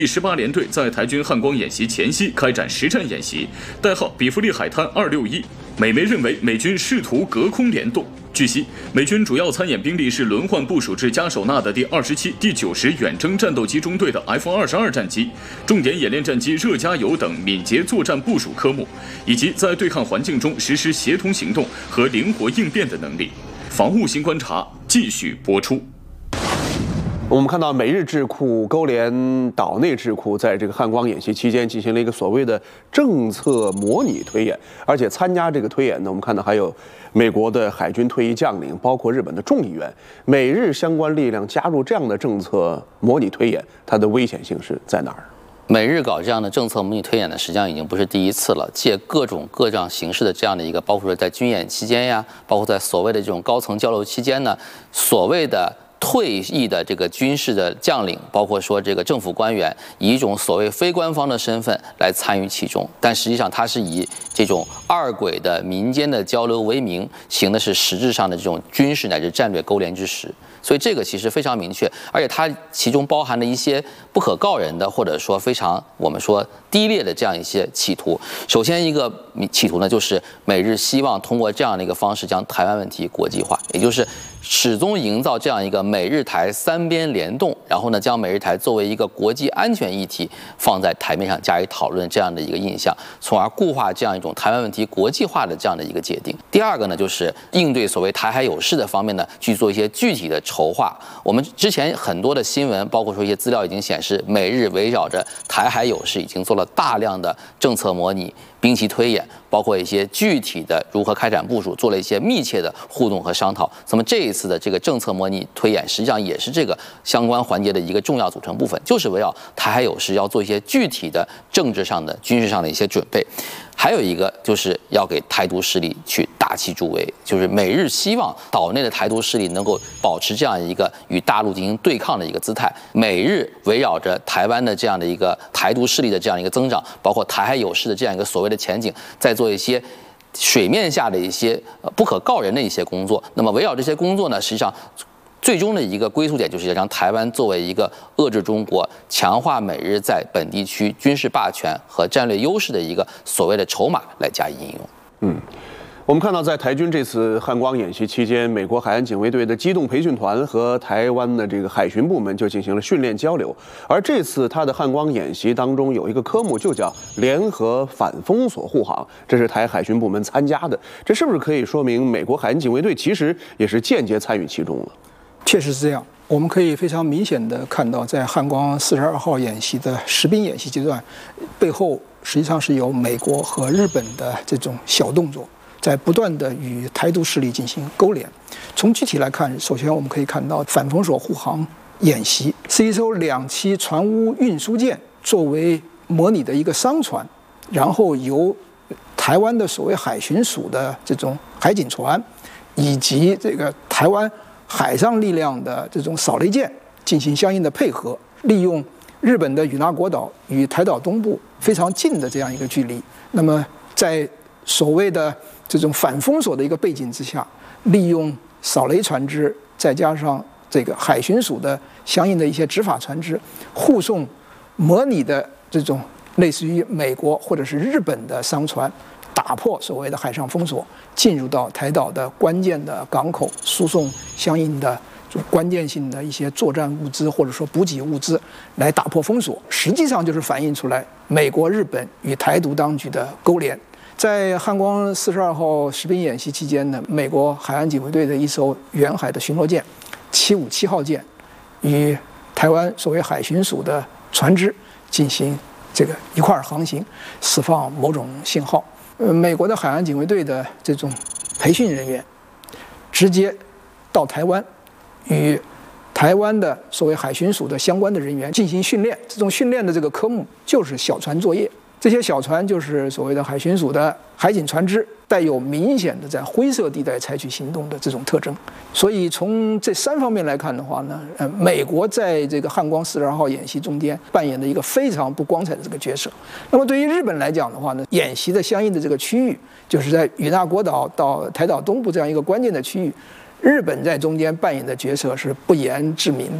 第18联队在台军汉光演习前夕开展实战演习，代号比弗利海滩261。美媒认为美军试图隔空联动。据悉，美军主要参演兵力是轮换部署至加手纳的第27、第90远征战斗机中队的 F-22战机，重点演练战机热加油等敏捷作战部署科目，以及在对抗环境中实施协同行动和灵活应变的能力。防务新观察继续播出。 我们看到美日智库勾连岛内智库在这个汉光演习期间进行了一个所谓的政策模拟推演，而且参加这个推演呢，我们看到还有美国的海军退役将领，包括日本的众议员，美日相关力量加入这样的政策模拟推演，它的危险性是在哪儿？ 美日搞这样的政策模拟推演呢，实际上已经不是第一次了。借各种各样形式的这样的一个，包括说在军演期间呀，包括在所谓的这种高层交流期间呢，所谓的退役的这个军事的将领，包括说这个政府官员，以一种所谓非官方的身份来参与其中，但实际上他是以这种二轨的民间的交流为名，行的是实质上的这种军事乃至战略勾连之实。所以这个其实非常明确，而且它其中包含了一些不可告人的，或者说非常我们说低劣的这样一些企图。首先一个企图呢，就是美日希望通过这样的一个方式将台湾问题国际化，也就是始终营造这样一个美日台三边联动，然后呢将美日台作为一个国际安全议题放在台面上加以讨论这样的一个印象，从而固化这样一种台湾问题国际化的这样的一个界定。第二个呢，就是应对所谓台海有事的方面呢，去做一些具体的筹划。我们之前很多的新闻，包括说一些资料已经显示，美日围绕着台海有事已经做了大量的政策模拟、兵棋推演，包括一些具体的如何开展部署，做了一些密切的互动和商讨。那么这一次的这个政策模拟推演，实际上也是这个相关环节的一个重要组成部分，就是围绕台海有事要做一些具体的政治上的、军事上的一些准备。还有一个就是要给台独势力去大气助威，就是美日希望岛内的台独势力能够保持这样一个与大陆进行对抗的一个姿态。美日围绕着台湾的这样的一个台独势力的这样一个增长，包括台海有事的这样一个所谓的前景，在做一些水面下的一些不可告人的一些工作。那么围绕这些工作呢，实际上最终的一个归宿点就是要将台湾作为一个遏制中国、强化美日在本地区军事霸权和战略优势的一个所谓的筹码来加以应用。 我们看到，在台军这次汉光演习期间，美国海岸警卫队的机动培训团和台湾的这个海巡部门就进行了训练交流。而这次它的汉光演习当中有一个科目，就叫联合反封锁护航，这是台海巡部门参加的。这是不是可以说明美国海岸警卫队其实也是间接参与其中了？ 确实是这样，我们可以非常明显地看到，在汉光42号演习的实兵演习阶段，背后实际上是有美国和日本的这种小动作，在不断地与台独势力进行勾连。从具体来看，首先我们可以看到反封锁护航演习是一艘2栖船坞运输舰作为模拟的一个商船，然后由台湾的所谓海巡署的这种海警船，以及这个台湾海上力量的这种扫雷舰进行相应的配合，利用日本的与那国岛与台岛东部非常近的这样一个距离，那么在所谓的这种反封锁的一个背景之下，利用扫雷船只，再加上这个海巡署的相应的一些执法船只，护送模拟的这种类似于美国或者是日本的商船，打破所谓的海上封锁，进入到台岛的关键的港口，输送相应的关键性的一些作战物资或者说补给物资，来打破封锁。实际上就是反映出来美国、日本与台独当局的勾连。在汉光42号实兵演习期间呢，美国海岸警卫队的一艘远海的巡逻舰757号舰与台湾所谓海巡署的船只进行这个一块航行，释放某种信号。美国的海岸警卫队的这种培训人员直接到台湾，与台湾的所谓海巡署的相关的人员进行训练。这种训练的这个科目就是小船作业，这些小船就是所谓的海巡署的海警船只，带有明显的在灰色地带采取行动的这种特征。所以从这3方面来看的话呢，美国在这个汉光42号演习中间扮演了一个非常不光彩的这个角色。那么对于日本来讲的话呢，演习的相应的这个区域，就是在与那国岛到台岛东部这样一个关键的区域，日本在中间扮演的角色是不言自明的。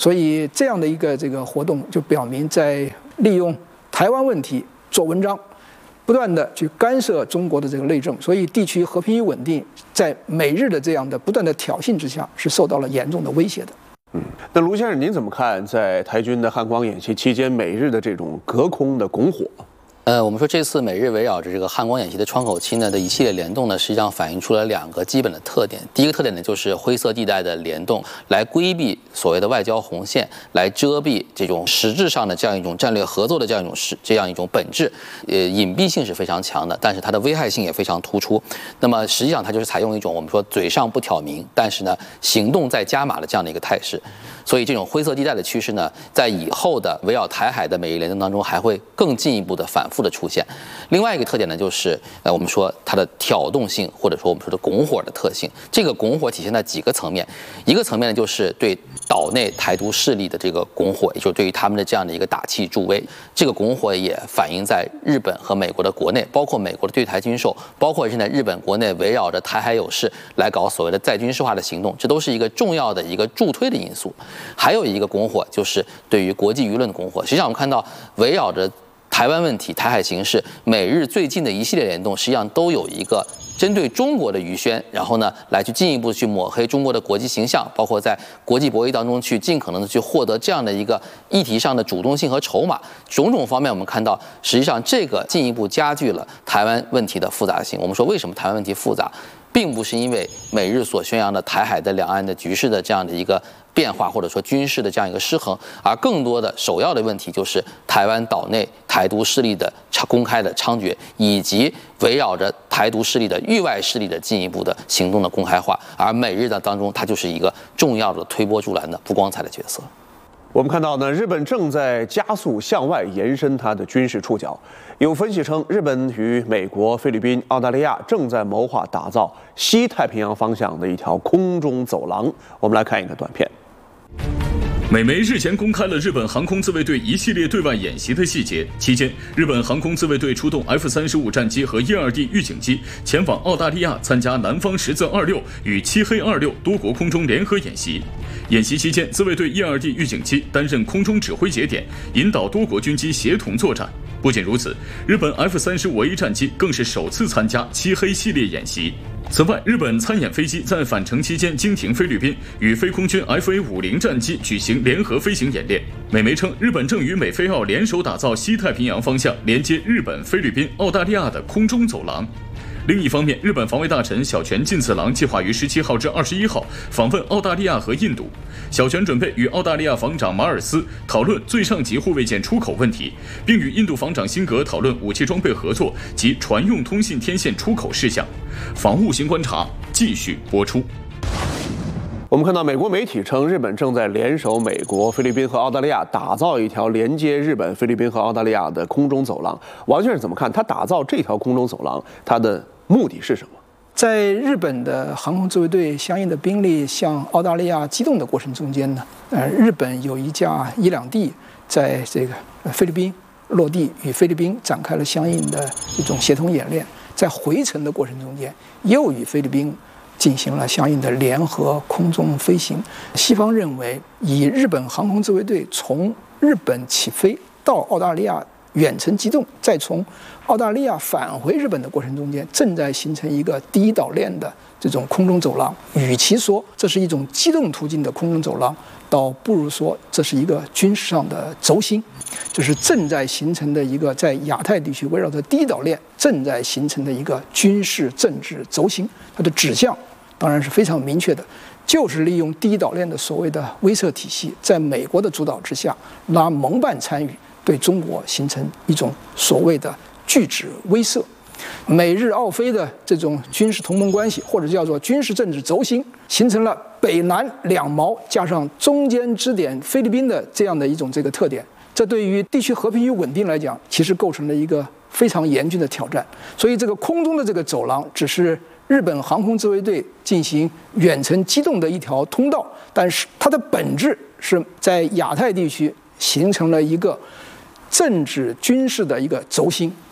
所以这样的一个这个活动就表明，在利用台湾问题做文章，不断的去干涉中国的这个内政，所以地区和平与稳定在美日的这样的不断的挑衅之下，是受到了严重的威胁的。 那卢先生，您怎么看在台军的汉光演习期间，美日的这种隔空的拱火？ 我们说这次美日围绕着这个汉光演习的窗口期呢的一系列联动呢，实际上反映出了2个基本的特点。第一个特点呢，就是灰色地带的联动，来规避所谓的外交红线，来遮蔽这种实质上的这样一种战略合作的这样一种本质。隐蔽性是非常强的，但是它的危害性也非常突出。那么实际上它就是采用一种我们说嘴上不挑明，但是呢行动在加码的这样的一个态势。所以这种灰色地带的趋势呢，在以后的围绕台海的美日联动当中，还会更进一步的反复的出现。另外一个特点呢，就是我们说它的挑动性，或者说我们说的拱火的特性。这个拱火体现在几个层面，一个层面呢，就是对岛内台独势力的这个拱火，也就是对于他们的这样的一个打气助威。这个拱火也反映在日本和美国的国内，包括美国的对台军售，包括现在日本国内围绕着台海有事来搞所谓的再军事化的行动，这都是一个重要的一个助推的因素。还有一个拱火，就是对于国际舆论的拱火。实际上我们看到，围绕着台湾问题、台海形势，美日最近的一系列联动，实际上都有一个针对中国的舆宣，然后呢，来去进一步去抹黑中国的国际形象，包括在国际博弈当中去尽可能的去获得这样的一个议题上的主动性和筹码。种种方面，我们看到，实际上这个进一步加剧了台湾问题的复杂性。我们说，为什么台湾问题复杂，并不是因为美日所宣扬的台海的两岸的局势的这样的一个变化，或者说军事的这样一个失衡，而更多的首要的问题就是台湾岛内台独势力的公开的猖獗，以及围绕着台独势力的域外势力的进一步的行动的公开化。而美日的当中，它就是一个重要的推波助澜的不光彩的角色。 我们看到呢，日本正在加速向外延伸它的军事触角。有分析称，日本与美国、菲律宾、澳大利亚正在谋划打造西太平洋方向的一条空中走廊。我们来看一个短片。 美媒日前公开了日本航空自卫队一系列对外演习的细节。期间，日本航空自卫队出动 F-35战机和 E-2D 预警机前往澳大利亚参加南方十字26与漆黑26多国空中联合演习。演习期间，自卫队 E-2D 预警机担任空中指挥节点，引导多国军机协同作战。不仅如此，日本 F-35A 战机更是首次参加漆黑系列演习。此外，日本参演飞机在返程期间经停菲律宾，与飞空军 FA-50战机举行联合飞行演练。美媒称，日本正与美菲澳联手打造西太平洋方向连接日本、菲律宾、澳大利亚的空中走廊。另一方面，日本防卫大臣小泉进次郎计划于17号至21号访问澳大利亚和印度。小泉准备与澳大利亚防长马尔斯讨论最上级护卫舰出口问题，并与印度防长辛格讨论武器装备合作及船用通信天线出口事项。防务新观察继续播出。 我们看到美国媒体称，日本正在联手美国、菲律宾和澳大利亚打造一条连接日本、菲律宾和澳大利亚的空中走廊。王先生怎么看？他打造这条空中走廊，他的目的是什么？ 在日本的航空自卫队相应的兵力向澳大利亚机动的过程中间呢，日本有一架伊两地在这个菲律宾落地，与菲律宾展开了相应的一种协同演练。在回程的过程中间，又与菲律宾进行了相应的联合空中飞行。西方认为，以日本航空自卫队从日本起飞到澳大利亚远程机动，再从澳大利亚返回日本的过程中间，正在形成一个第一岛链的这种空中走廊。与其说这是一种机动途径的空中走廊，倒不如说这是一个军事上的轴心，就是正在形成的一个在亚太地区围绕着第一岛链正在形成的一个军事政治轴心。它的指向当然是非常明确的，就是利用第一岛链的所谓的威慑体系，在美国的主导之下，拉盟伴参与，对中国形成一种所谓的拒止威慑。美日澳菲的这种军事同盟关系，或者叫做军事政治轴心，形成了北南两毛加上中间支点菲律宾的这样的一种这个特点。这对于地区和平与稳定来讲，其实构成了一个非常严峻的挑战。所以这个空中的这个走廊只是日本航空自卫队进行远程机动的一条通道，但是它的本质是在亚太地区形成了一个政治军事的一个轴心。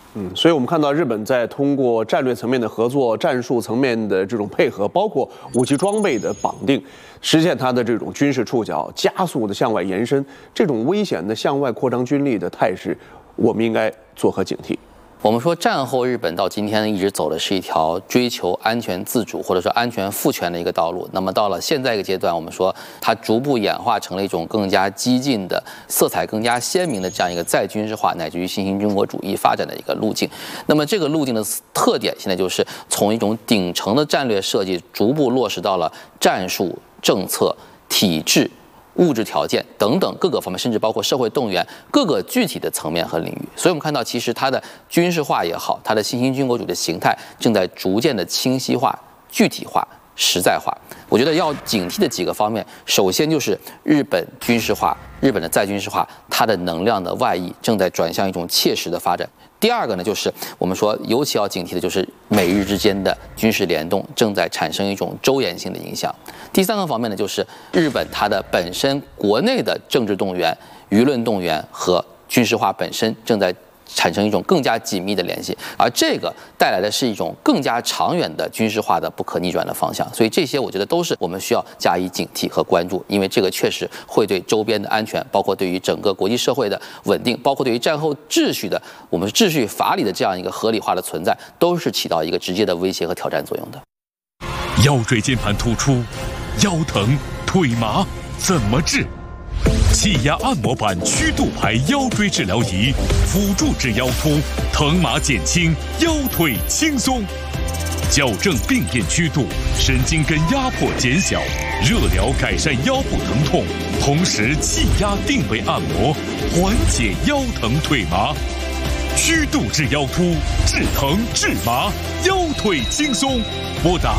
所以我们看到日本在通过战略层面的合作、战术层面的这种配合，包括武器装备的绑定，实现它的这种军事触角加速的向外延伸，这种危险的向外扩张军力的态势，我们应该作何警惕？ 我们说，战后日本到今天一直走的是一条追求安全自主或者说安全赋权的一个道路。那么到了现在一个阶段，我们说它逐步演化成了一种更加激进的、色彩更加鲜明的这样一个再军事化乃至于新兴军国主义发展的一个路径。那么这个路径的特点，现在就是从一种顶层的战略设计逐步落实到了战术、政策、体制、物质条件等等各个方面，甚至包括社会动员各个具体的层面和领域。所以我们看到，其实它的军事化也好，它的新兴军国主义的形态正在逐渐的清晰化、具体化、实在化。我觉得要警惕的几个方面，首先就是日本军事化、日本的再军事化，它的能量的外溢正在转向一种切实的发展。第二个呢，就是我们说尤其要警惕的就是美日之间的军事联动正在产生一种周延性的影响。第三个方面呢，就是日本它的本身国内的政治动员、舆论动员和军事化本身正在产生一种更加紧密的联系，而这个带来的是一种更加长远的军事化的不可逆转的方向。所以这些我觉得都是我们需要加以警惕和关注，因为这个确实会对周边的安全，包括对于整个国际社会的稳定，包括对于战后秩序的我们秩序法理的这样一个合理化的存在，都是起到一个直接的威胁和挑战作用的。 腰椎间盘突出、腰疼、腿麻怎么治？气压按摩板曲度牌腰椎治疗仪，辅助治腰突，疼麻减轻，腰腿轻松，矫正病变曲度，神经根压迫减小，热疗改善腰部疼痛，同时气压定位按摩，缓解腰疼腿麻。曲度治腰突，治疼治麻，腰腿轻松。拨打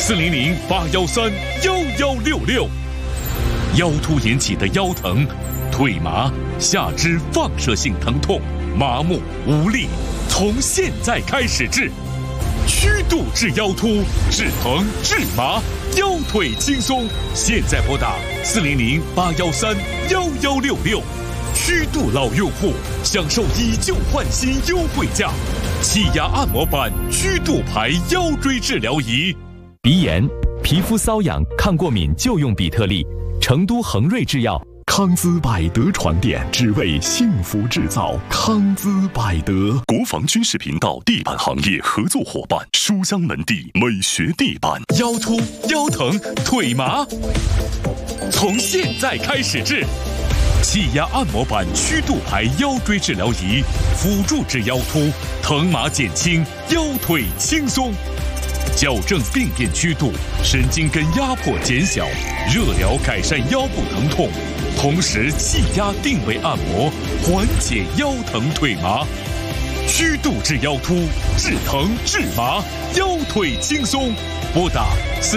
400-813-1166。腰突引起的腰疼、腿麻、下肢放射性疼痛、麻木、无力，从现在开始治。曲度治腰突，治疼治麻，腰腿轻松。现在拨打400-813-1166。曲度老用户享受以旧换新优惠价，气压按摩板曲度牌腰椎治疗仪。 鼻炎、皮肤瘙痒、抗过敏就用比特利。成都恒瑞制药， 康姿百德床垫，只为幸福制造。康姿百德，国防军事频道地板行业合作伙伴，书香门第美学地板。腰突、腰疼、腿麻，从现在开始治。气压按摩板曲度牌腰椎治疗仪，辅助治腰突，疼麻减轻，腰腿轻松。矫正病变曲度，神经根压迫减小，热疗改善腰部疼痛，同时气压定位按摩，缓解腰疼腿麻。曲度治腰突，治疼治麻，腰腿轻松。拨打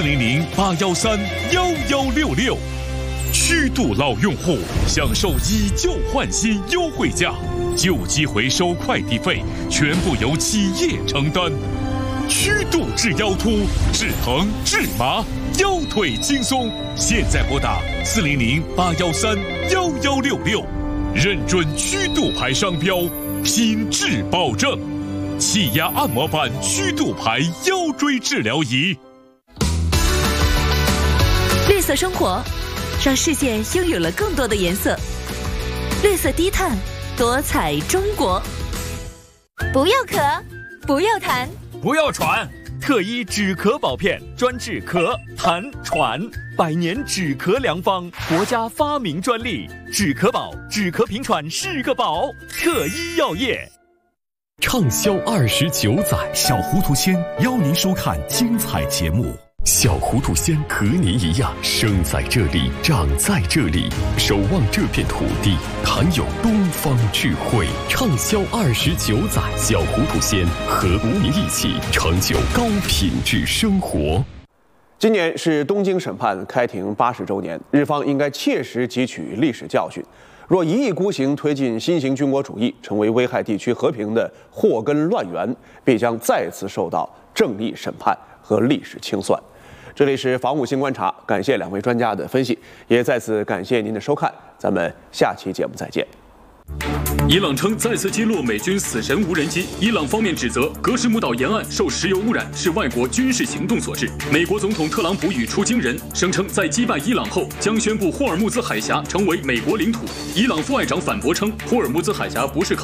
400-813-1166。曲度老用户享受以旧换新优惠价，旧机回收快递费全部由企业承担。曲度治腰突，治疼治麻，腰腿轻松。现在拨打400-813-1166，认准曲度牌商标，品质保证。气压按摩板曲度牌腰椎治疗仪。 绿色生活，让世界拥有了更多的颜色。绿色低碳，多彩中国。 不要咳，不要痰， 不要喘，特医止咳宝片，专治咳、痰、喘，100年止咳良方，国家发明专利。止咳宝，止咳平喘是个宝。特医药业。 畅销29载，小糊涂仙邀您收看精彩节目。小糊涂仙和您一样，生在这里，长在这里，守望这片土地，谈有东方智慧。畅销29载，小糊涂仙和您一起成就高品质生活。 今年是东京审判开庭80周年，日方应该切实汲取历史教训。若一意孤行推进新型军国主义，成为危害地区和平的祸根乱源，必将再次受到正义审判和历史清算。这里是防务新观察，感谢2位专家的分析，也再次感谢您的收看，咱们下期节目再见。 伊朗称再次击落美军死神无人机。伊朗方面指责格什姆岛沿岸受石油污染是外国军事行动所致。美国总统特朗普语出惊人，声称在击败伊朗后将宣布霍尔木兹海峡成为美国领土。伊朗副外长反驳称，霍尔木兹海峡不是靠